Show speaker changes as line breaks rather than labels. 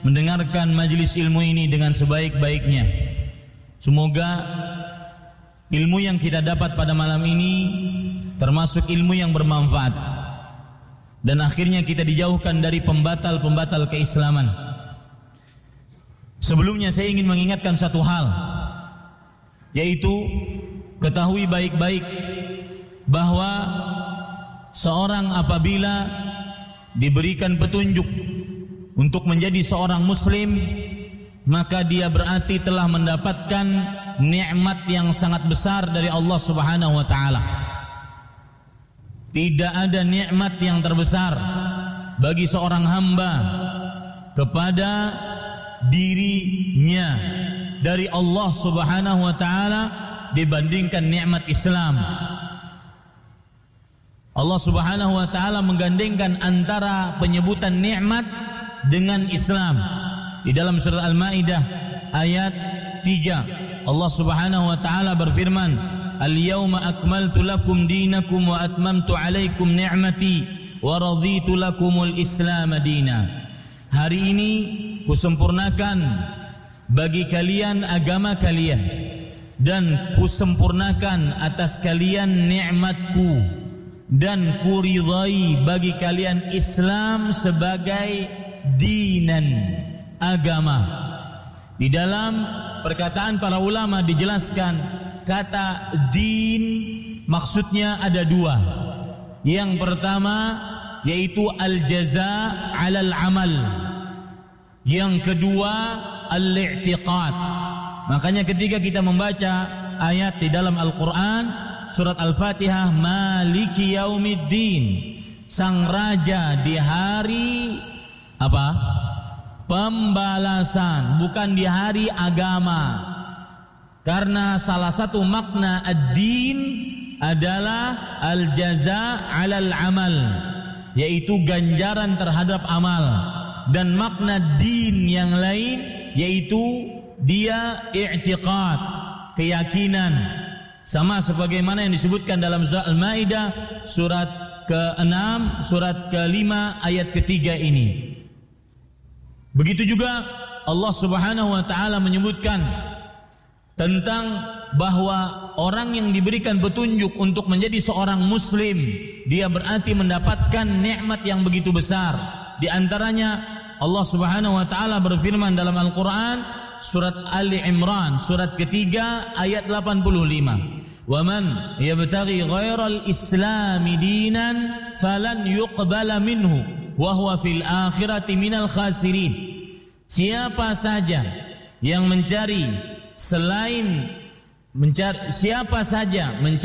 mendengarkan majelis ilmu ini dengan sebaik-baiknya. Semoga ilmu yang kita dapat pada malam ini termasuk ilmu yang bermanfaat, dan akhirnya kita dijauhkan dari pembatal-pembatal keislaman. Sebelumnya saya ingin mengingatkan satu hal, yaitu ketahui baik-baik bahwa seorang apabila diberikan petunjuk untuk menjadi seorang muslim, maka dia berarti telah mendapatkan nikmat yang sangat besar dari Allah Subhanahu wa taala. Tidak ada nikmat yang terbesar bagi seorang hamba kepada dirinya dari Allah Subhanahu wa taala dibandingkan nikmat Islam. Allah Subhanahu wa taala menggandengkan antara penyebutan nikmat dengan Islam. Di dalam surah Al-Maidah ayat 3, Allah Subhanahu wa taala berfirman, "Al-yauma akmaltu lakum dinakum wa atmamtu 'alaikum ni'mati wa raditu lakumul Islam dina." Hari ini kusempurnakan bagi kalian agama kalian dan kusempurnakan atas kalian nikmatku dan kuridai bagi kalian Islam sebagai dinan, agama. Di dalam perkataan para ulama dijelaskan kata din maksudnya ada dua. Yang pertama yaitu al-jaza 'alal amal. Yang kedua al-i'tiqad. Makanya ketika kita membaca ayat di dalam Al-Qur'an surat Al-Fatihah, Maliki Yaumiddin, sang raja di hari apa? Pembalasan, bukan di hari agama. Karena salah satu makna ad-din adalah al-jaza 'alal amal, yaitu ganjaran terhadap amal. Dan makna din yang lain yaitu dia i'tiqad, keyakinan. Sama sebagaimana yang disebutkan dalam surah Al-Maidah surat ke-6, surat ke-5 ayat ke-3 ini. Begitu juga Allah Subhanahu wa taala menyebutkan tentang bahwa orang yang diberikan petunjuk untuk menjadi seorang muslim, dia berarti mendapatkan nikmat yang begitu besar. Di antaranya Allah Subhanahu wa taala berfirman dalam Al-Qur'an surat Ali Imran surat ketiga ayat 85. Wa man yabtaghi ghairal islami dinan falan yuqbala minhu wa huwa fil akhirati minal khasirin. Siapa saja yang mencari